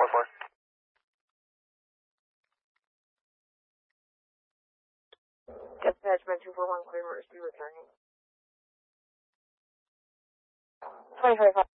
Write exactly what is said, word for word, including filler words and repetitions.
four four. Dispatch, man two four one, clear emergency returning. twenty twenty-five.